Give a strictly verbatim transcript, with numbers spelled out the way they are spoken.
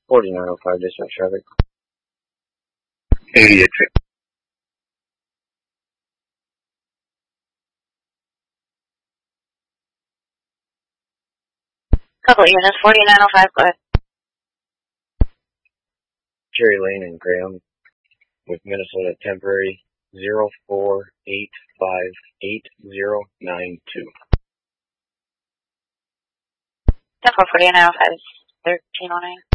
forty-nine oh five dispatch traffic. eighty-eight. Couple units, forty-nine oh five, go ahead. Cherry Lane and Graham with Minnesota temporary zero four eight five eight zero nine two. ten four forty-nine oh five, thirteen oh nine.